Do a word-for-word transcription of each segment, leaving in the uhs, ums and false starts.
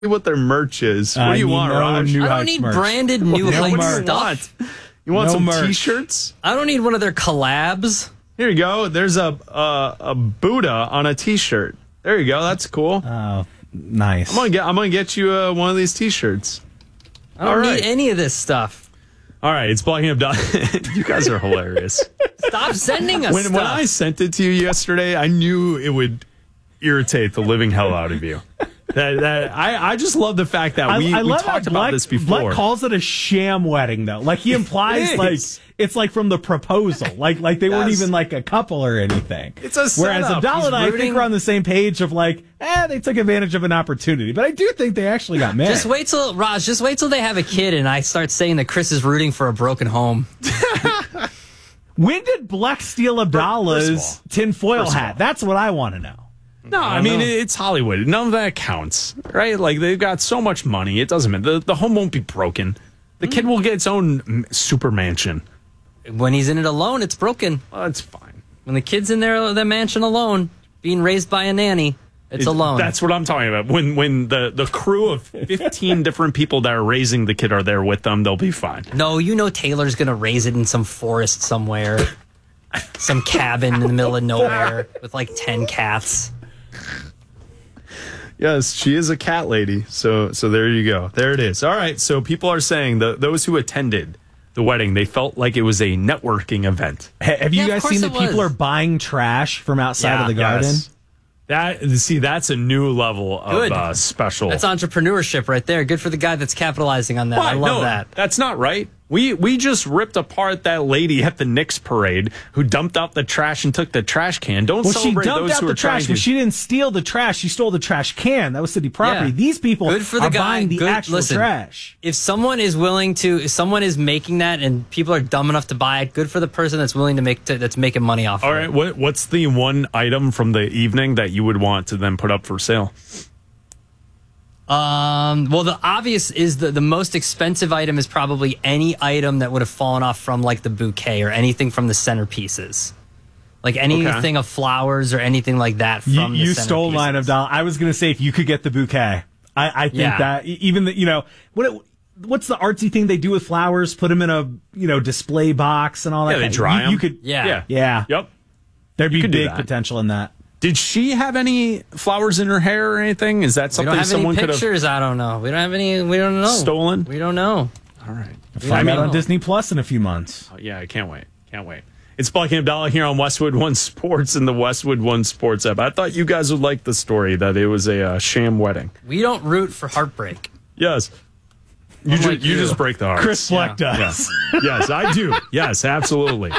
what their merch is. What I do you need want, no Raj? New I don't Heights need merch. branded New Yeah, Heights what do you stuff. want? You want No some merch. T-shirts? I don't need one of their collabs. Here you go. There's a a, a Buddha on a T-shirt. There you go. That's cool. Oh, nice. I'm gonna get. I'm gonna get you uh, one of these T-shirts. I don't All right. need any of this stuff. All right, it's blocking up. You guys are hilarious. Stop sending us When stuff. when I sent it to you yesterday, I knew it would irritate the living hell out of you. That, that I, I just love the fact that we, I, I we love talked how about Black, this before. Black calls it a sham wedding, though. Like he implies, It like is. it's like from the proposal, like like they weren't Yes. even like a couple or anything. It's a Whereas setup. Abdallah He's and I rooting- think we're on the same page of like, eh, they took advantage of an opportunity. But I do think they actually got married. Just wait till, Raj, just wait till they have a kid and I start saying that Chris is rooting for a broken home. When did Black steal Abdallah's First of all- tinfoil first of hat? all. That's what I want to know. No, I, mean, it's Hollywood. None of that counts, right? Like, they've got so much money. It doesn't matter. The, the home won't be broken. The kid will get its own m- super mansion. When he's in it alone, it's broken. Well, that's fine. When the kid's in there, the mansion alone, being raised by a nanny, it's It- alone. That's what I'm talking about. When when the, the crew of fifteen different people that are raising the kid are there with them, they'll be fine. No, you know Taylor's going to raise it in some forest somewhere. Some cabin in the middle of nowhere with like ten cats. Yes, she is a cat lady. So so there you go. There it is. All right. So people are saying that those who attended the wedding, they felt like it was a networking event. Ha- Have you Yeah, of guys course seen it that people was. are buying trash from outside of the garden? Yes. That see, that's a new level of Good. uh, special. That's entrepreneurship right there. Good for the guy that's capitalizing on that. I Why? love No, that. That's not right. We we just ripped apart that lady at the Knicks parade who dumped out the trash and took the trash can. Don't Well, she celebrate dumped those out who the are trying trash, to. but she didn't steal the trash. She stole the trash can. That was city property. Yeah. These people Good for the are guy. buying the Good- actual listen. trash. If someone is willing to, if someone is making that and people are dumb enough to buy it, good for the person that's willing to make, to, that's making money off All of right, it. what what's the one item from the evening that you would want to then put up for sale? Um, well, the obvious is the, the most expensive item is probably any item that would have fallen off from like the bouquet or anything from the centerpieces. Like anything of flowers or anything like that from You, the you stole centerpieces. mine, Abdallah. I was going to say if you could get the bouquet. I, I think Yeah. that e- even the, you know, what it, what's the artsy thing they do with flowers? Put them in a, you know, display box and all that. Yeah, they kind- dry you, 'em. you could, Yeah. Yeah. yeah. Yep. There'd You be could do big that. potential in that. Did she have any flowers in her hair or anything? Is that We something don't have someone any could have pictures. I don't know. We don't have any. We don't know. stolen? We don't know. All right. Find I out mean- on Disney Plus in a few months. Oh, yeah, I can't wait. Can't wait. It's Bucky Abdallah here on Westwood One Sports and the Westwood One Sports app. I thought you guys would like the story that it was a uh, sham wedding. We don't root for heartbreak. Yes. You, ju- Unlike you you. just break the heart. Chris Fleck does. Yes. Yes, I do. Yes, absolutely.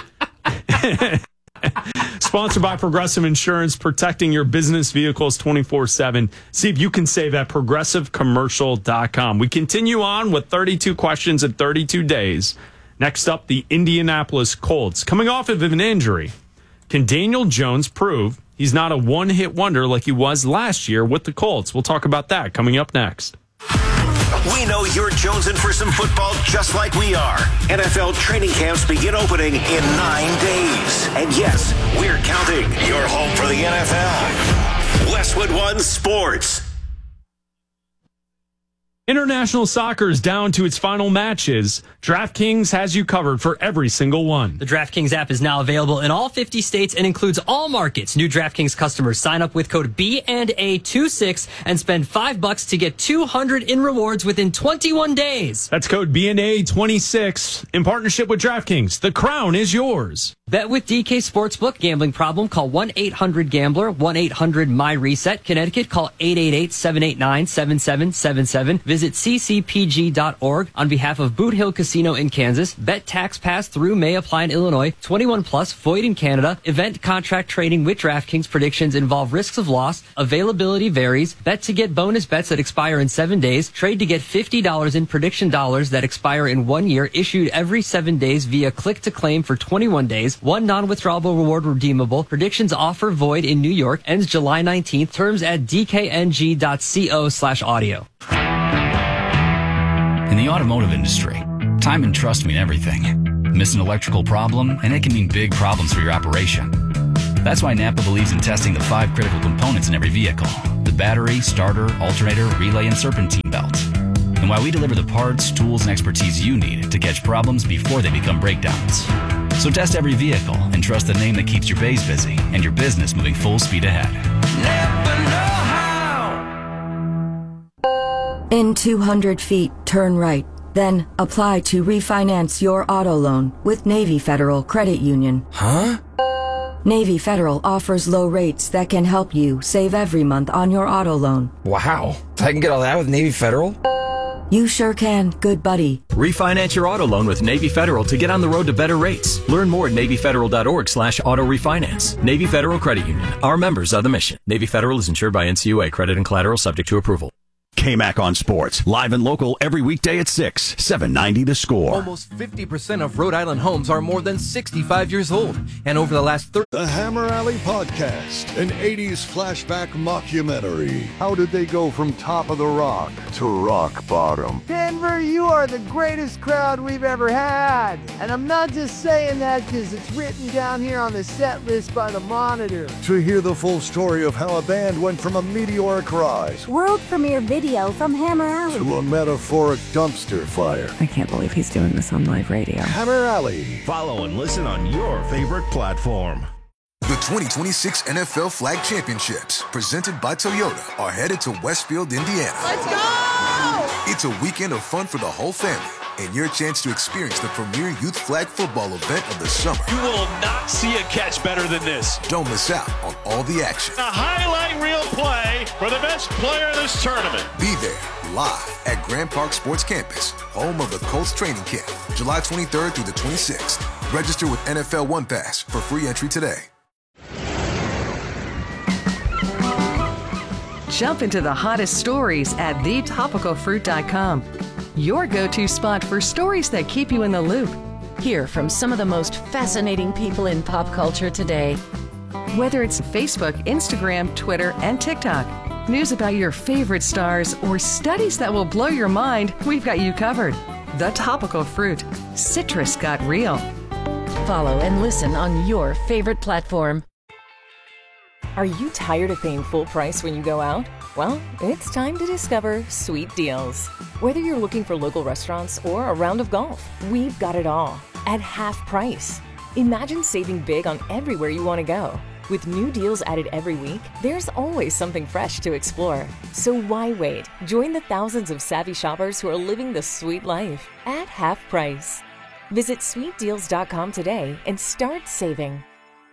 Sponsored by Progressive Insurance, protecting your business vehicles twenty-four seven. See if you can save at progressive commercial dot com. We continue on with thirty-two questions in thirty-two days. Next up, the Indianapolis Colts. Coming off of an injury, can Daniel Jones prove he's not a one-hit wonder like he was last year with the Colts? We'll talk about that coming up next. We know you're jonesing for some football just like we are. N F L training camps begin opening in nine days. And yes, we're counting. Your home for the N F L. Westwood One Sports. International soccer is down to its final matches. DraftKings has you covered for every single one. The DraftKings app is now available in all fifty states and includes all markets. New DraftKings customers sign up with code B and A twenty-six and spend five bucks to get two hundred in rewards within twenty-one days. That's code B and A twenty-six in partnership with DraftKings. The crown is yours. Bet with D K Sportsbook. Gambling problem? Call one eight hundred gambler, one eight hundred my reset. Connecticut, call eight eight eight, seven eight nine, seven seven seven seven. Visit c c p g dot org on behalf of Boot Hill Casino in Kansas. Bet tax pass through may apply in Illinois. twenty-one plus, void in Canada. Event contract trading with DraftKings. Predictions involve risks of loss. Availability varies. Bet to get bonus bets that expire in seven days. Trade to get fifty dollars in prediction dollars that expire in one year. Issued every seven days via click to claim for twenty-one days. One non-withdrawable reward redeemable. Predictions offer void in New York. Ends July nineteenth. Terms at d k n g dot co slash audio. In the automotive industry, time and trust mean everything. Miss an electrical problem, and it can mean big problems for your operation. That's why Napa believes in testing the five critical components in every vehicle: the the battery, starter, alternator, relay, and serpentine belt. And while we deliver the parts, tools, and expertise you need to catch problems before they become breakdowns. So test every vehicle and trust the name that keeps your bays busy and your business moving full speed ahead. Never know how. In two hundred feet, turn right. Then apply to refinance your auto loan with Navy Federal Credit Union. Huh? Navy Federal offers low rates that can help you save every month on your auto loan. Wow. I can get all that with Navy Federal? You sure can, good buddy. Refinance your auto loan with Navy Federal to get on the road to better rates. Learn more at NavyFederal.org slash auto refinance. Navy Federal Credit Union. Our members are the mission. Navy Federal is insured by N C U A. Credit and collateral subject to approval. K-Mac on Sports, live and local every weekday at six, seven ninety The Score. Almost fifty percent of Rhode Island homes are more than sixty-five years old. And over the last thirty... The Hammer Alley Podcast, an eighties flashback mockumentary. How did they go from top of the rock to rock bottom? Denver, you are the greatest crowd we've ever had. And I'm not just saying that because it's written down here on the set list by the Monitor. To hear the full story of how a band went from a meteoric rise... World premiere video from Hammer Alley to a metaphoric dumpster fire. I can't believe he's doing this on live radio. Hammer Alley. Follow and listen on your favorite platform. The twenty twenty-six N F L Flag Championships, presented by Toyota, are headed to Westfield, Indiana. Let's go! It's a weekend of fun for the whole family, and your chance to experience the premier youth flag football event of the summer. You will not see a catch better than this. Don't miss out on all the action. A highlight reel play for the best player in this tournament. Be there, live at Grand Park Sports Campus, home of the Colts training camp, July twenty-third through the twenty-sixth. Register with N F L One Pass for free entry today. Jump into the hottest stories at the topical fruit dot com. Your go-to spot for stories that keep you in the loop. Hear from some of the most fascinating people in pop culture today. Whether it's Facebook, Instagram, Twitter, and TikTok, news about your favorite stars, or studies that will blow your mind, we've got you covered. The Topical Fruit. Citrus got real. Follow and listen on your favorite platform. Are you tired of paying full price when you go out? Well, it's time to discover Sweet Deals. Whether you're looking for local restaurants or a round of golf, we've got it all at half price. Imagine saving big on everywhere you want to go. With new deals added every week, there's always something fresh to explore. So why wait? Join the thousands of savvy shoppers who are living the sweet life at half price. Visit sweet deals dot com today and start saving.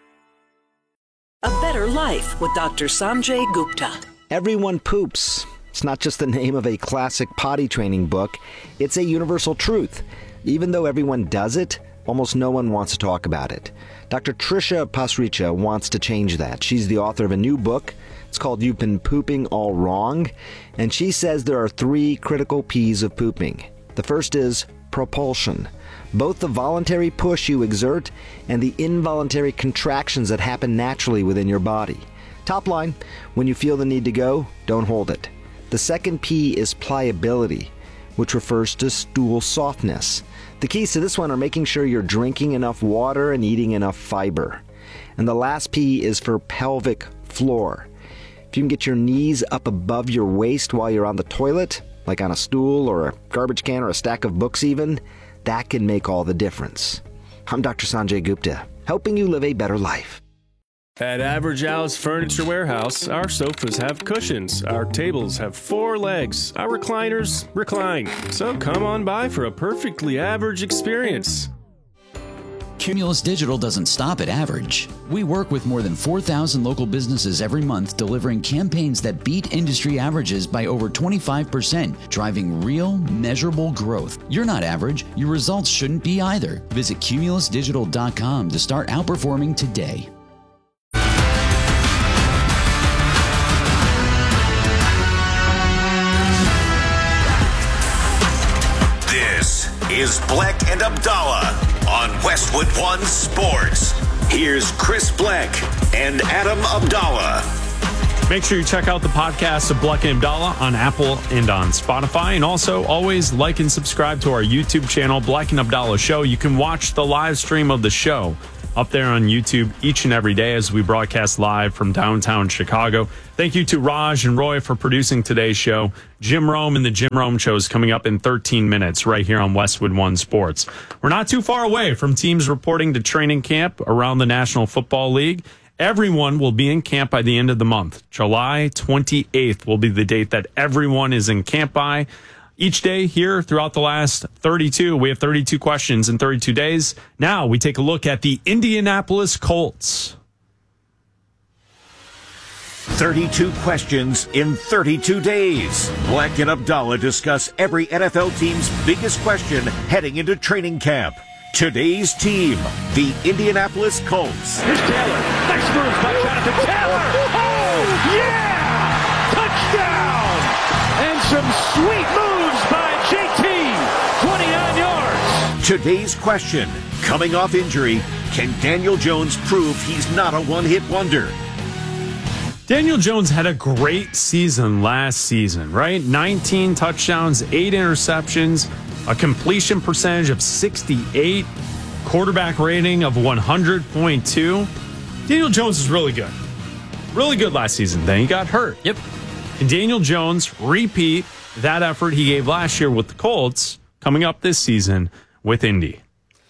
A Better Life with Doctor Sanjay Gupta. Everyone poops. It's not just the name of a classic potty training book. It's a universal truth. Even though everyone does it, almost no one wants to talk about it. Doctor Trisha Pasricha wants to change that. She's the author of a new book. It's called You've Been Pooping All Wrong. And she says there are three critical P's of pooping. The first is propulsion. Both the voluntary push you exert and the involuntary contractions that happen naturally within your body. Top line, when you feel the need to go, don't hold it. The second P is pliability, which refers to stool softness. The keys to this one are making sure you're drinking enough water and eating enough fiber. And the last P is for pelvic floor. If you can get your knees up above your waist while you're on the toilet, like on a stool or a garbage can or a stack of books even, that can make all the difference. I'm Doctor Sanjay Gupta, helping you live a better life. At Average Al's Furniture Warehouse, our sofas have cushions, our tables have four legs, our recliners recline. So come on by for a perfectly average experience. Cumulus Digital doesn't stop at average. We work with more than four thousand local businesses every month, delivering campaigns that beat industry averages by over twenty-five percent, driving real, measurable growth. You're not average. Your results shouldn't be either. Visit cumulus digital dot com to start outperforming today. This is Bleck and Abdallah on Westwood One Sports. Here's Chris Bleck and Adam Abdallah. Make sure you check out the podcast of Bleck and Abdallah on Apple and on Spotify. And also always like and subscribe to our YouTube channel, Bleck and Abdallah Show. You can watch the live stream of the show up there on YouTube each and every day as we broadcast live from downtown Chicago. Thank you to Raj and Roy for producing today's show. Jim Rome and the Jim Rome Show is coming up in thirteen minutes right here on Westwood One Sports. We're not too far away from teams reporting to training camp around the National Football League. Everyone will be in camp by the end of the month. July twenty-eighth will be the date that everyone is in camp by. Each day here throughout the last thirty-two, we have thirty-two questions in thirty-two days. Now we take a look at the Indianapolis Colts. thirty-two questions in thirty-two days. Black and Abdallah discuss every N F L team's biggest question heading into training camp. Today's team, the Indianapolis Colts. Here's Taylor. Nice move by Jonathan Taylor. Oh, yeah! Touchdown! And some sweet moves by J T. twenty-nine yards. Today's question, coming off injury, can Daniel Jones prove he's not a one-hit wonder? Daniel Jones had a great season last season, right? nineteen touchdowns, eight interceptions, a completion percentage of sixty-eight, quarterback rating of one hundred point two. Daniel Jones is really good. Really good last season. Then he got hurt. Yep. And Daniel Jones repeat that effort he gave last year with the Colts coming up this season with Indy.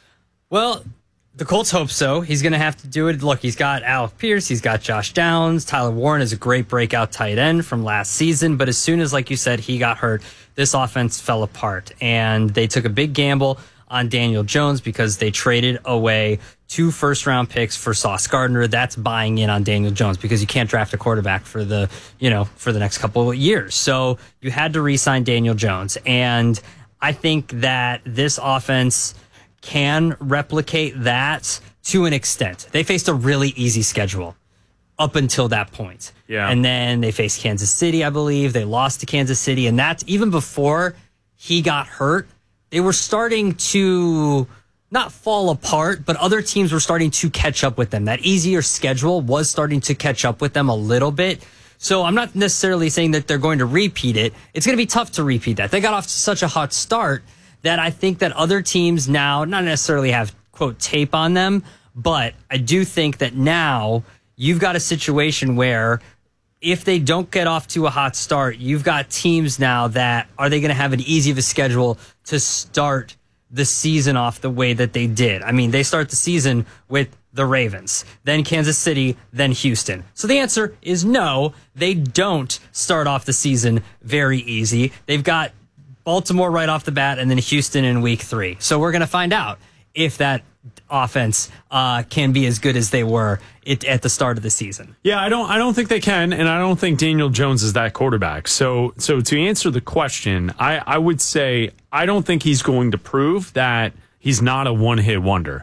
Well, the Colts hope so. He's going to have to do it. Look, he's got Alec Pierce. He's got Josh Downs. Tyler Warren is a great breakout tight end from last season. But as soon as, like you said, he got hurt, this offense fell apart. And they took a big gamble on Daniel Jones because they traded away two first-round picks for Sauce Gardner. That's buying in on Daniel Jones because you can't draft a quarterback for the, you know, for the next couple of years. So you had to re-sign Daniel Jones. And I think that this offense can replicate that to an extent. They faced a really easy schedule up until that point. Yeah. And then they faced Kansas City, I believe. They lost to Kansas City. And that's even before he got hurt. They were starting to not fall apart, but other teams were starting to catch up with them. That easier schedule was starting to catch up with them a little bit. So I'm not necessarily saying that they're going to repeat it. It's going to be tough to repeat that. They got off to such a hot start that I think that other teams now not necessarily have, quote, tape on them, but I do think that now you've got a situation where if they don't get off to a hot start, you've got teams now that are they going to have an easy of a schedule to start the season off the way that they did. I mean, they start the season with the Ravens, then Kansas City, then Houston. So the answer is no, they don't start off the season very easy. They've got Baltimore right off the bat, and then Houston in week three. So we're going to find out if that offense uh, can be as good as they were it, at the start of the season. Yeah, I don't. I don't think they can, and I don't think Daniel Jones is that quarterback. So, so to answer the question, I, I would say I don't think he's going to prove that he's not a one-hit wonder.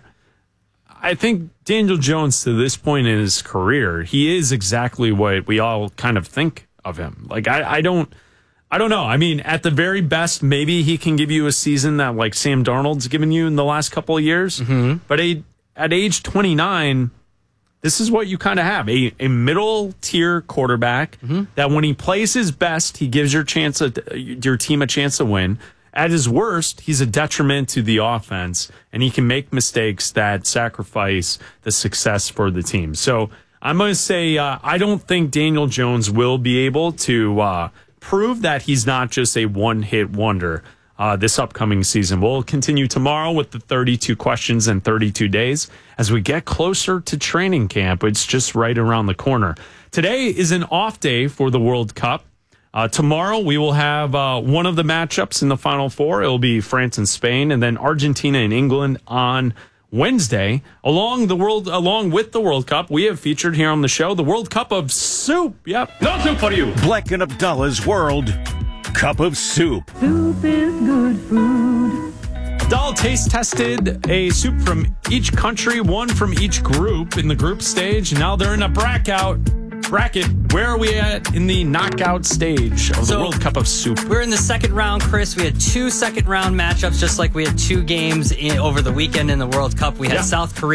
I think Daniel Jones, to this point in his career, he is exactly what we all kind of think of him. Like I, I don't. I don't know. I mean, at the very best, maybe he can give you a season that like Sam Darnold's given you in the last couple of years. Mm-hmm. But a, at age twenty-nine, this is what you kind of have. A, a middle-tier quarterback mm-hmm. that when he plays his best, he gives your chance a, your team a chance to win. At his worst, he's a detriment to the offense, and he can make mistakes that sacrifice the success for the team. So I'm going to say uh, I don't think Daniel Jones will be able to uh, – prove that he's not just a one-hit wonder uh, this upcoming season. We'll continue tomorrow with the thirty-two questions in thirty-two days as we get closer to training camp. It's just right around the corner. Today is an off day for the World Cup. Uh, tomorrow we will have uh, one of the matchups in the Final Four. It'll be France and Spain, and then Argentina and England on Wednesday. Along the world, along with the World Cup, we have featured here on the show the World Cup of Soup. Yep, no soup for you. Black and Abdallah's World Cup of Soup. Soup is good food. Abdallah taste tested a soup from each country, one from each group in the group stage. Now they're in a bracket. Bracket. Where are we at in the knockout stage of the So, World Cup of Soup? We're in the second round, Chris. We had two second round matchups, just like we had two games in, over the weekend in the World Cup. We had Yeah. South Korea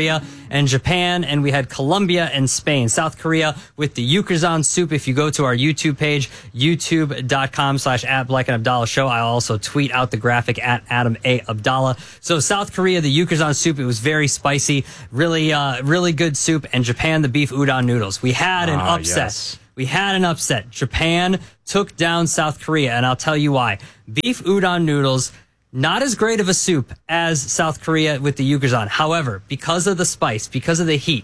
and Japan, and we had Colombia and Spain. South Korea with the Yucatan soup. If you go to our YouTube page, youtube.com slash at Black and Abdallah Show, I'll also tweet out the graphic at Adam A. Abdallah. So South Korea, the Yucatan soup, it was very spicy, really, uh, really good soup. And Japan, the beef udon noodles. We had an Ah, upset. yes. We had an upset. Japan took down South Korea, and I'll tell you why. Beef udon noodles, not as great of a soup as South Korea with the Yucatan. However, because of the spice, because of the heat,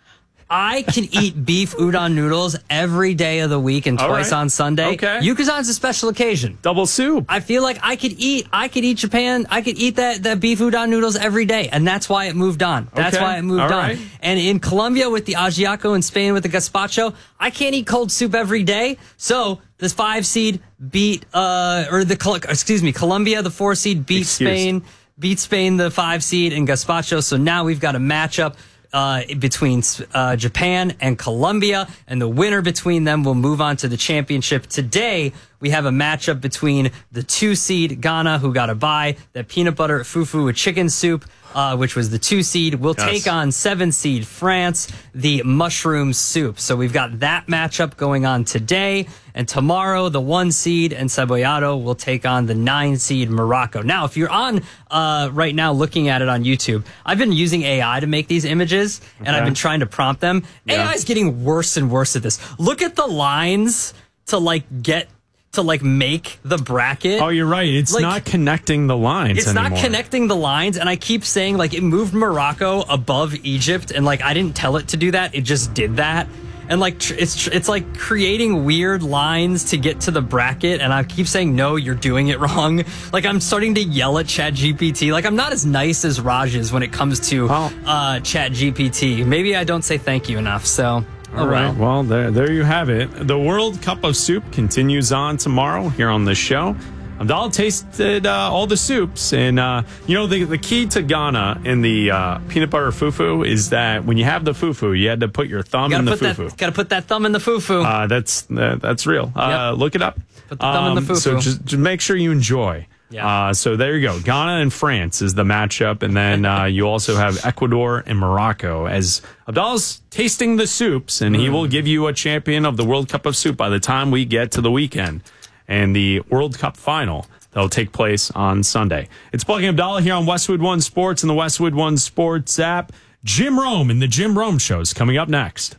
I can eat beef udon noodles every day of the week and All twice right. on Sunday. Okay. Yucatan's a special occasion. Double soup. I feel like I could eat, I could eat Japan, I could eat that, that beef udon noodles every day. And that's why it moved on. That's Okay. why it moved All on. right. And in Colombia with the ajiaco, in Spain with the gazpacho, I can't eat cold soup every day. So this five seed beat, uh, or the, Col- excuse me, Colombia, the four seed beat Excuse. Spain, beat Spain, the five seed in gazpacho. So now we've got a matchup Uh, between uh, Japan and Colombia, and the winner between them will move on to the championship. Today, we have a matchup between the two seed Ghana, who got a bye, that peanut butter fufu with chicken soup, uh, which was the two seed, will Yes. take on seven seed France, the mushroom soup. So we've got that matchup going on today, and tomorrow the one seed and Cebollado will take on the nine seed Morocco. Now, if you're on uh, right now looking at it on YouTube, I've been using A I to make these images, and Okay. I've been trying to prompt them. Yeah. A I is getting worse and worse at this. Look at the lines to like get to like make the bracket. Oh, you're right. It's Like, not connecting the lines It's anymore. not connecting the lines, and I keep saying like it moved Morocco above Egypt, and like I didn't tell it to do that; it just did that. And like tr- it's tr- it's like creating weird lines to get to the bracket, and I keep saying no, you're doing it wrong. Like I'm starting to yell at ChatGPT. Like I'm not as nice as Raj is when it comes to Oh. uh, ChatGPT. Maybe I don't say thank you enough. So. All right. Well, there, there you have it. The World Cup of Soup continues on tomorrow here on the show. Abdallah tasted uh, all the soups, and uh, you know the the key to Ghana in the uh, peanut butter fufu is that when you have the fufu, you had to put your thumb Gotta in the put fufu. that, gotta put that thumb in the fufu. Uh, that's uh, that's real. Uh, Yep. Look it up. Put the thumb in the fufu. So just, just make sure you enjoy. Yeah. Uh, so there you go. Ghana and France is the matchup, and then uh, you also have Ecuador and Morocco. As Abdallah's tasting the soups, and he will give you a champion of the World Cup of Soup by the time we get to the weekend and the World Cup final. That'll take place on Sunday. It's Black and Abdallah here on Westwood One Sports and the Westwood One Sports app. Jim Rome and the Jim Rome Show is coming up next.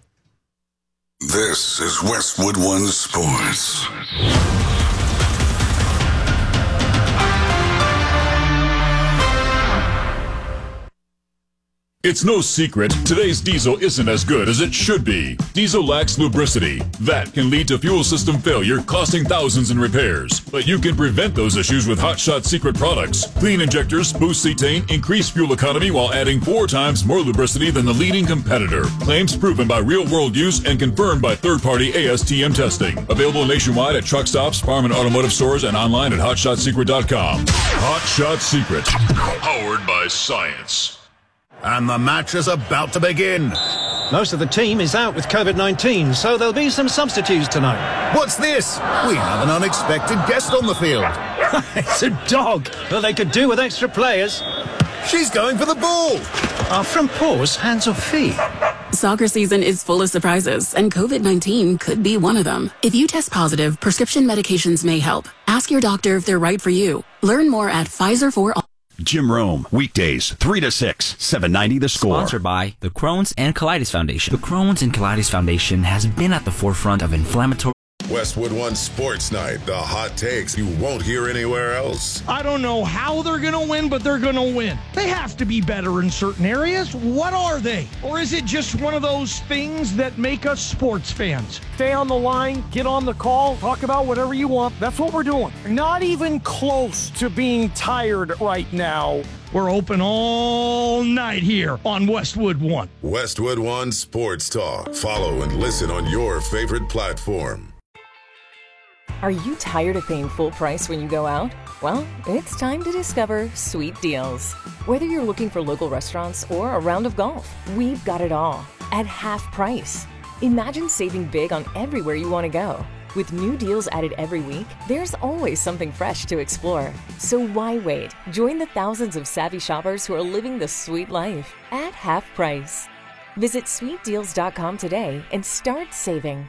This is Westwood One Sports. It's no secret, today's diesel isn't as good as it should be. Diesel lacks lubricity. That can lead to fuel system failure, costing thousands in repairs. But you can prevent those issues with Hot Shot Secret products. Clean injectors, boost cetane, increase fuel economy while adding four times more lubricity than the leading competitor. Claims proven by real-world use and confirmed by third-party A S T M testing. Available nationwide at truck stops, farm and automotive stores, and online at hot shot secret dot com. Hot Shot Secret. Powered by science. And the match is about to begin. Most of the team is out with COVID nineteen, so there'll be some substitutes tonight. What's this? We have an unexpected guest on the field. It's a dog. Well, they could do with extra players. She's going for the ball. Are front paws hands or feet? Soccer season is full of surprises, and COVID nineteen could be one of them. If you test positive, prescription medications may help. Ask your doctor if they're right for you. Learn more at Pfizer for All. Jim Rome, weekdays, three to six, seven ninety The Score. Sponsored by the Crohn's and Colitis Foundation. The Crohn's and Colitis Foundation has been at the forefront of inflammatory... Westwood One Sports Night, the hot takes you won't hear anywhere else. I don't know how they're going to win, but they're going to win. They have to be better in certain areas. What are they? Or is it just one of those things that make us sports fans? Stay on the line, get on the call, talk about whatever you want. That's what we're doing. Not even close to being tired right now. We're open all night here on Westwood One. Westwood One Sports Talk. Follow and listen on your favorite platform. Are you tired of paying full price when you go out? Well, it's time to discover Sweet Deals. Whether you're looking for local restaurants or a round of golf, we've got it all at half price. Imagine saving big on everywhere you want to go. With new deals added every week, there's always something fresh to explore. So why wait? Join the thousands of savvy shoppers who are living the sweet life at half price. Visit sweet deals dot com today and start saving.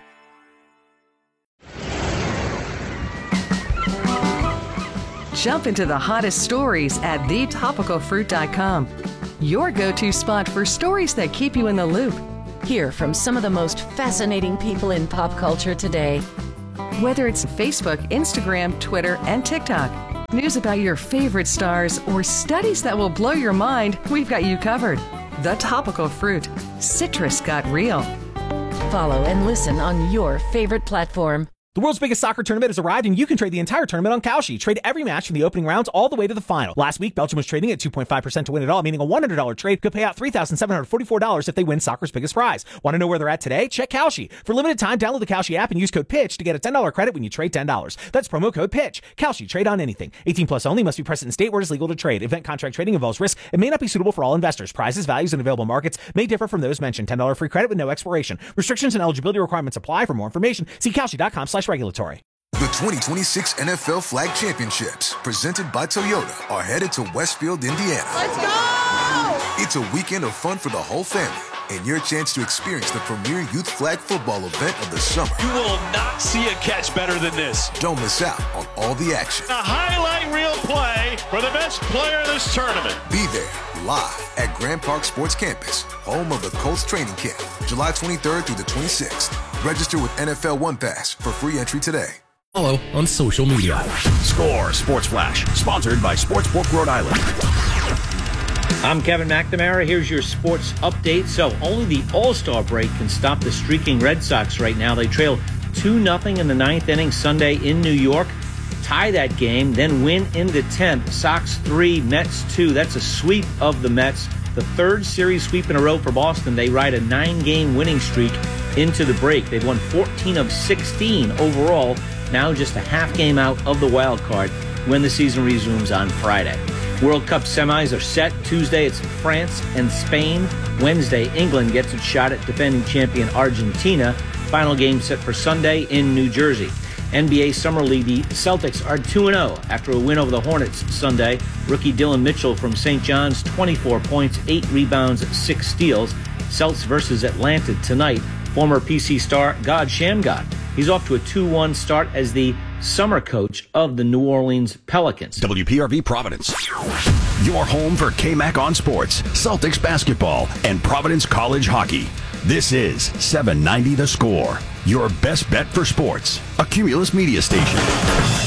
Jump into the hottest stories at the topical fruit dot com. Your go-to spot for stories that keep you in the loop. Hear from some of the most fascinating people in pop culture today. Whether it's Facebook, Instagram, Twitter, and TikTok, news about your favorite stars, or studies that will blow your mind, we've got you covered. The Topical Fruit. Citrus got real. Follow and listen on your favorite platform. The world's biggest soccer tournament has arrived, and you can trade the entire tournament on Kalshi. Trade every match from the opening rounds all the way to the final. Last week, Belgium was trading at two point five percent to win it all, meaning a one hundred dollars trade could pay out three thousand seven hundred forty-four dollars if they win soccer's biggest prize. Want to know where they're at today? Check Kalshi. For limited time, download the Kalshi app and use code PITCH to get a ten dollars credit when you trade ten dollars. That's promo code PITCH. Kalshi. Trade on anything. eighteen plus only. Must be present in state where it is legal to trade. Event contract trading involves risk and may not be suitable for all investors. Prizes, values, and available markets may differ from those mentioned. ten dollars free credit with no expiration. Restrictions and eligibility requirements apply. For more information, see Kalshi dot com slash regulatory. The twenty twenty-six N F L Flag Championships, presented by Toyota, are headed to Westfield, Indiana. Let's go! It's a weekend of fun for the whole family, and your chance to experience the premier youth flag football event of the summer. You will not see a catch better than this. Don't miss out on all the action. A highlight reel play for the best player of this tournament. Be there, live at Grand Park Sports Campus, home of the Colts training camp, July twenty-third through the twenty-sixth. Register with N F L One Pass for free entry today. Follow on social media. Score Sports Flash, sponsored by Sportsbook Rhode Island. I'm Kevin McNamara. Here's your sports update. So only the All-Star break can stop the streaking Red Sox right now. They trail two nothing in the ninth inning Sunday in New York. Tie that game, then win in the tenth. Sox three, Mets two. That's a sweep of the Mets. The third series sweep in a row for Boston. They ride a nine-game winning streak into the break. They've won fourteen of sixteen overall. Now just a half game out of the wild card when the season resumes on Friday. World Cup semis are set. Tuesday, it's France and Spain. Wednesday, England gets its shot at defending champion Argentina. Final game set for Sunday in New Jersey. N B A Summer League, the Celtics are two and oh after a win over the Hornets Sunday. Rookie Dylan Mitchell from Saint John's, twenty-four points, eight rebounds, six steals. Celts versus Atlanta tonight. Former P C star God Shamgod. He's off to a two one start as the summer coach of the New Orleans Pelicans. W P R V Providence. Your home for K-Mac on sports, Celtics basketball, and Providence College hockey. This is seven ninety The Score, your best bet for sports. A Cumulus media station.